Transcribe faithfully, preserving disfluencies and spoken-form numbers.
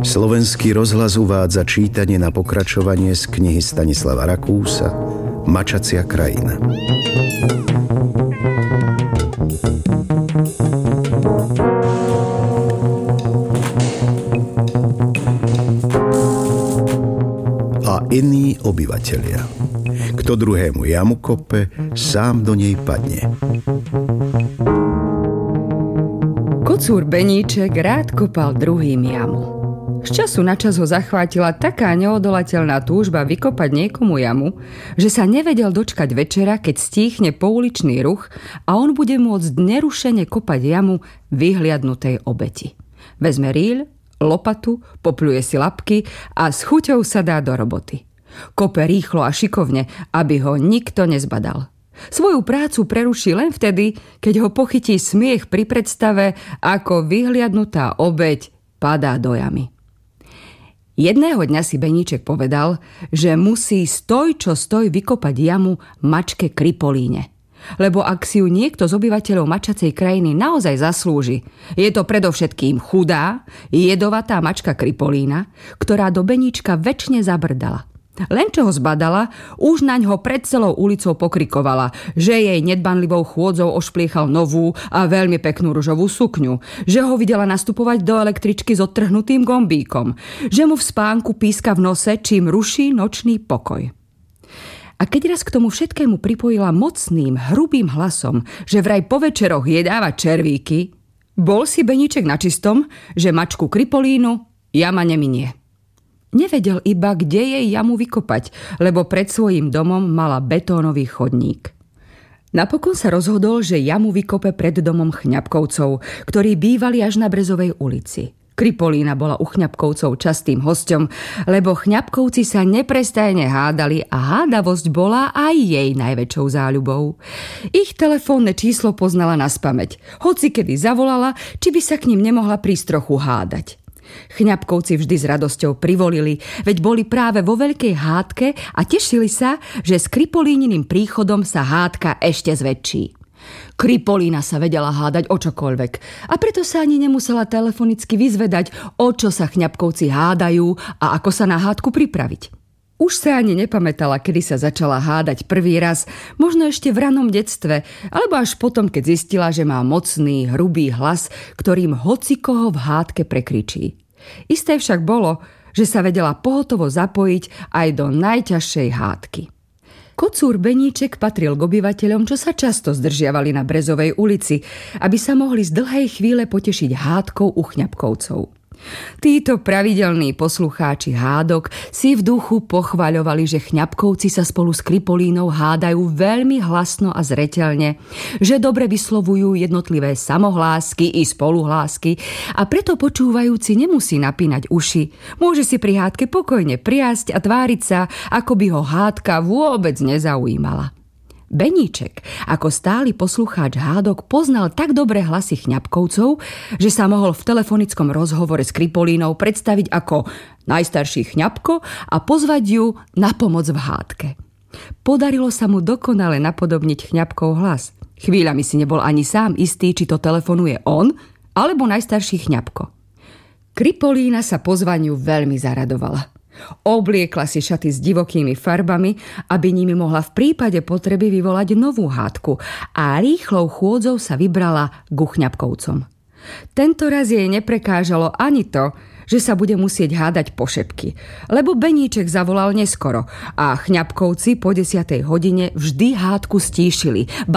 Slovenský rozhlas uvádza čítanie na pokračovanie z knihy Stanislava Rakúsa Mačacia krajina. A iní obyvatelia. Kto druhému jamu kope, sám do nej padne. Kocúr Beníček rád kopal druhým jamu. Z času na čas ho zachvátila taká neodolateľná túžba vykopať niekomu jamu, že sa nevedel dočkať večera, keď stíchne pouličný ruch a on bude môcť nerušene kopať jamu vyhliadnutej obeti. Vezme rýľ, lopatu, popľuje si labky a s chuťou sa dá do roboty. Kope rýchlo a šikovne, aby ho nikto nezbadal. Svoju prácu preruší len vtedy, keď ho pochytí smiech pri predstave, ako vyhliadnutá obeť padá do jamy. Jedného dňa si Beníček povedal, že musí stoj čo stoj vykopať jamu mačke Kripolíne. Lebo ak si ju niekto z obyvateľov mačacej krajiny naozaj zaslúži, je to predovšetkým chudá, jedovatá mačka Kripolína, ktorá do Beníčka večne zabrdala. Len čo ho zbadala, už naňho pred celou ulicou pokrikovala, že jej nedbanlivou chôdzou ošpliechal novú a veľmi peknú ružovú sukňu, že ho videla nastupovať do električky s odtrhnutým gombíkom, že mu v spánku píska v nose, čím ruší nočný pokoj. A keď raz k tomu všetkému pripojila mocným, hrubým hlasom, že vraj po večeroch jedáva červíky, bol si Beníček na čistom, že mačku Kripolínu jama neminie. Nevedel iba, kde jej jamu vykopať, lebo pred svojím domom mala betónový chodník. Napokon sa rozhodol, že jamu vykope pred domom Chňapkovcov, ktorí bývali až na Brezovej ulici. Kripolína bola u Chňapkovcov častým hosťom, lebo Chňapkovci sa neprestajne hádali a hádavosť bola aj jej najväčšou záľubou. Ich telefónne číslo poznala naspamäť. Hoci kedy zavolala, či by sa k ním nemohla prísť trochu hádať. Chňapkovci vždy s radosťou privolili, veď boli práve vo veľkej hádke a tešili sa, že s Kripolíniným príchodom sa hádka ešte zväčší. Kripolína sa vedela hádať o čokoľvek a preto sa ani nemusela telefonicky vyzvedať, o čo sa Chňapkovci hádajú a ako sa na hádku pripraviť. Už sa ani nepamätala, kedy sa začala hádať prvý raz, možno ešte v ranom detstve, alebo až potom, keď zistila, že má mocný, hrubý hlas, ktorým hocikoho v hádke prekričí. Isté však bolo, že sa vedela pohotovo zapojiť aj do najťažšej hádky. Kocúr Beníček patril k obyvateľom, čo sa často zdržiavali na Brezovej ulici, aby sa mohli z dlhej chvíle potešiť hádkou u Chňapkovcov. Títo pravidelní poslucháči hádok si v duchu pochvaľovali, že Chňapkovci sa spolu s Kripolínou hádajú veľmi hlasno a zreteľne, že dobre vyslovujú jednotlivé samohlásky i spoluhlásky a preto počúvajúci nemusí napínať uši. Môže si pri hádke pokojne priasť a tváriť sa, ako by ho hádka vôbec nezaujímala. Beníček, ako stály poslucháč hádok, poznal tak dobre hlasy Chňapkovcov, že sa mohol v telefonickom rozhovore s Kripolínou predstaviť ako najstarší Chňapko a pozvať ju na pomoc v hádke. Podarilo sa mu dokonale napodobniť Chňapkov hlas. Chvíľami si nebol ani sám istý, či to telefonuje on, alebo najstarší Chňapko. Kripolína sa pozvaniu veľmi zaradovala. Obliekla si šaty s divokými farbami, aby nimi mohla v prípade potreby vyvolať novú hádku a rýchlou chôdzou sa vybrala ku Chňapkovcom. Tento raz jej neprekážalo ani to, že sa bude musieť hádať pošepky, lebo Beníček zavolal neskoro a Chňapkovci po desiatej hodine vždy hádku stíšili.